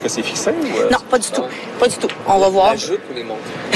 C'est fixé ou... Non, pas du tout. Pas du tout. On va voir. La jupe ou les montres?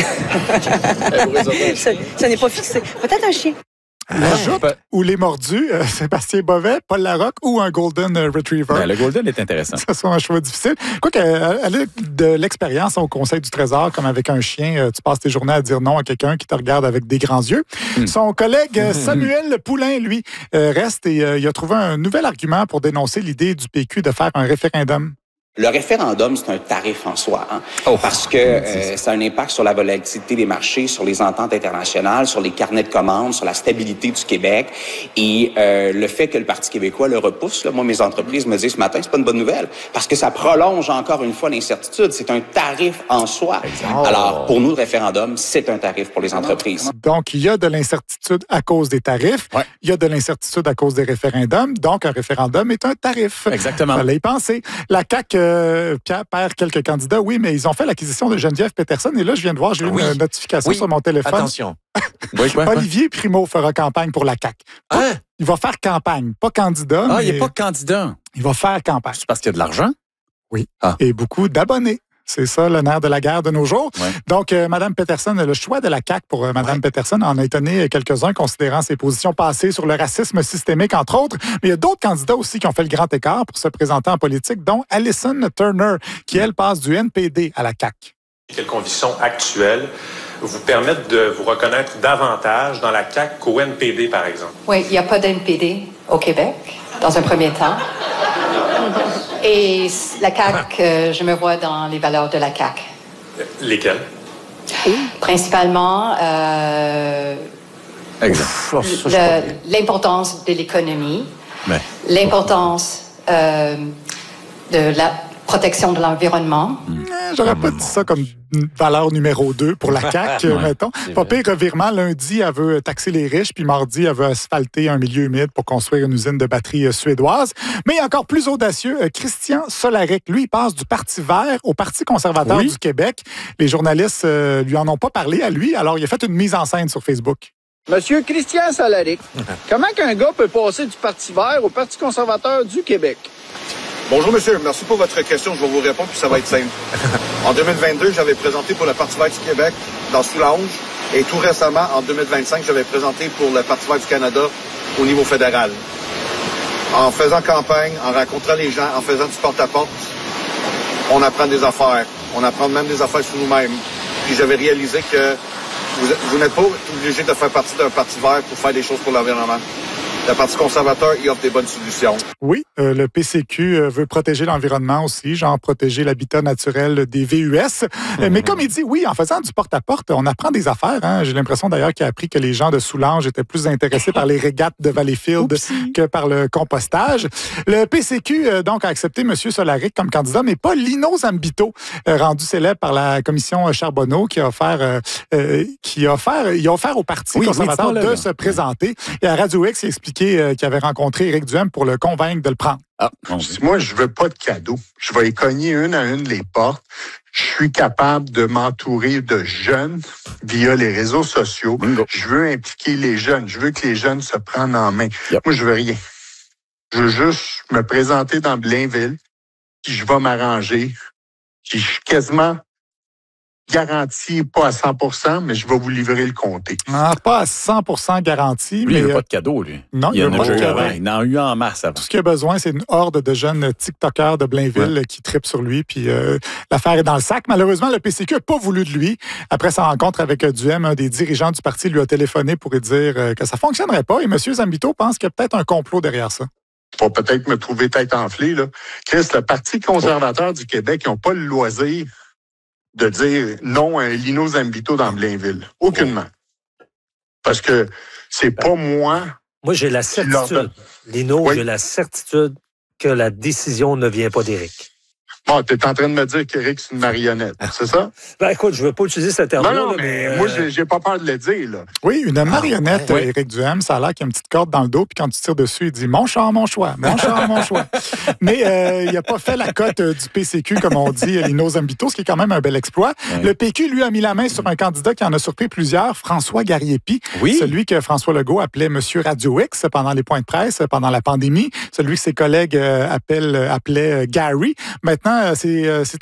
Ce n'est pas fixé. Peut-être un chien. La jupe ou les mordus, Sébastien Bovet, Paul Larocque ou un Golden Retriever. Ben, le Golden est intéressant. Ça soit un choix difficile. Quoique, elle a de l'expérience au Conseil du Trésor, comme avec un chien, tu passes tes journées à dire non à quelqu'un qui te regarde avec des grands yeux. Son collègue Samuel Poulain, lui, reste et il a trouvé un nouvel argument pour dénoncer l'idée du PQ de faire un référendum. Le référendum, c'est un tarif en soi, parce que ça a un impact sur la volatilité des marchés, sur les ententes internationales, sur les carnets de commandes, sur la stabilité du Québec. Et le fait que le Parti québécois le repousse, là, moi, mes entreprises me disent ce matin, c'est pas une bonne nouvelle, parce que ça prolonge encore une fois l'incertitude. C'est un tarif en soi. Alors, pour nous, le référendum, c'est un tarif pour les entreprises. Donc, il y a de l'incertitude à cause des tarifs. Ouais. Il y a de l'incertitude à cause des référendums. Donc, un référendum est un tarif. Exactement. Fallait y penser. La CAQ perd quelques candidats, oui, mais ils ont fait l'acquisition de Geneviève Peterson. Et là, je viens de voir, j'ai eu une notification sur mon téléphone. Attention. Olivier Primo fera campagne pour la CAQ. Il va faire campagne, pas candidat. Ah, il n'est pas candidat. Il va faire campagne. C'est parce qu'il y a de l'argent? Oui. Et beaucoup d'abonnés. C'est ça, le nerf de la guerre de nos jours. Ouais. Donc, Mme Peterson, le choix de la CAQ pour Mme Peterson en a étonné quelques-uns, considérant ses positions passées sur le racisme systémique, entre autres. Mais il y a d'autres candidats aussi qui ont fait le grand écart pour se présenter en politique, dont Alison Turner, qui, elle, passe du NPD à la CAQ. Quelles conditions actuelles vous permettent de vous reconnaître davantage dans la CAQ qu'au NPD, par exemple? Oui, il n'y a pas d'NPD au Québec, dans un premier temps. Et la CAQ, je me vois dans les valeurs de la CAQ. Lesquelles? Principalement, l'importance de l'économie, l'importance de la protection de l'environnement. J'aurais pas dit ça comme valeur numéro 2 pour la CAQ, mettons. Pas pire revirement. Lundi, elle veut taxer les riches, puis mardi, elle veut asphalter un milieu humide pour construire une usine de batterie suédoise. Mais encore plus audacieux, Christian Solaric, lui, il passe du Parti vert au Parti conservateur du Québec. Les journalistes lui en ont pas parlé à lui, alors il a fait une mise en scène sur Facebook. Monsieur Christian Solaric, comment qu'un gars peut passer du Parti vert au Parti conservateur du Québec? Bonjour, monsieur. Merci pour votre question. Je vais vous répondre, puis ça va être simple. En 2022, j'avais présenté pour le Parti vert du Québec dans Soulanges. Et tout récemment, en 2025, j'avais présenté pour le Parti vert du Canada au niveau fédéral. En faisant campagne, en rencontrant les gens, en faisant du porte-à-porte, on apprend des affaires. On apprend même des affaires sur nous-mêmes. Puis j'avais réalisé que vous n'êtes pas obligé de faire partie d'un Parti vert pour faire des choses pour l'environnement. Le Parti conservateur, il offre des bonnes solutions. Oui, le PCQ veut protéger l'environnement aussi, genre protéger l'habitat naturel des VUS. Mais comme il dit, oui, en faisant du porte-à-porte, on apprend des affaires. Hein. J'ai l'impression d'ailleurs qu'il a appris que les gens de Soulanges étaient plus intéressés par les régates de Valleyfield que par le compostage. Le PCQ, donc, a accepté M. Solaric comme candidat, mais pas Lino Zambito, rendu célèbre par la commission Charbonneau, qui a offert au Parti conservateur de se présenter. Et à Radio X, il a expliqué qu'il avait rencontré Éric Duhem pour le convaincre de le prendre. Moi, je veux pas de cadeaux. Je vais y cogner une à une les portes. Je suis capable de m'entourer de jeunes via les réseaux sociaux. Je veux impliquer les jeunes. Je veux que les jeunes se prennent en main. Moi, je veux rien. Je veux juste me présenter dans Blainville, puis je vais m'arranger. Puis je suis quasiment garanti, pas à 100%, mais je vais vous livrer le comté. Pas à 100% garanti. Lui, mais il n'a pas de cadeau, lui. Non, il n'a pas de cadeau. Il en a eu en masse avant. Tout ce qu'il a besoin, c'est une horde de jeunes TikTokers de Blainville qui trippent sur lui. Puis l'affaire est dans le sac. Malheureusement, le PCQ n'a pas voulu de lui. Après sa rencontre avec Duhem, un des dirigeants du parti lui a téléphoné pour lui dire que ça ne fonctionnerait pas. Et M. Zambito pense qu'il y a peut-être un complot derrière ça. Faut peut-être me trouver tête enflée, là. Chris, le Parti conservateur du Québec, ils n'ont pas le loisir de dire non à un Lino Zambito dans Blainville. Aucunement. Parce que c'est pas moi... Moi, j'ai la certitude, Lino, j'ai la certitude que la décision ne vient pas d'Éric. Bon, tu es en train de me dire qu'Éric, c'est une marionnette, c'est ça? Ben écoute, je ne veux pas utiliser ce terme-là. Non, mais moi, j'ai pas peur de le dire, là. Oui, une marionnette, Éric Duhem, ça a l'air qu'il y a une petite corde dans le dos, puis quand tu tires dessus, il dit « Mon char, mon choix, mon char, mon choix ». Mais il n'a pas fait la cote du PCQ, comme on dit, Lino Zambito, ce qui est quand même un bel exploit. Le PQ, lui, a mis la main sur un candidat qui en a surpris plusieurs, François Garriépi, celui que François Legault appelait Monsieur Radio X pendant les points de presse, pendant la pandémie, celui que ses collègues appelaient Gary. Maintenant, c'est